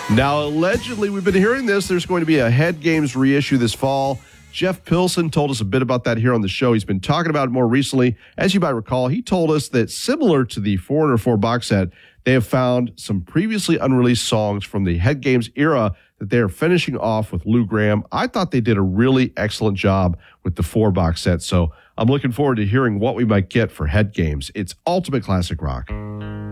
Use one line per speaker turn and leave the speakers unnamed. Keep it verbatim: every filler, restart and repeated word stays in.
Now, allegedly, we've been hearing this. There's going to be a Head Games reissue this fall. Jeff Pilson told us a bit about that here on the show. He's been talking about it more recently. As you might recall, he told us that similar to the Foreigner four box set, they have found some previously unreleased songs from the Head Games era that they are finishing off with Lou Gramm. I thought they did a really excellent job with the four box set, so I'm looking forward to hearing what we might get for Head Games. It's ultimate classic rock.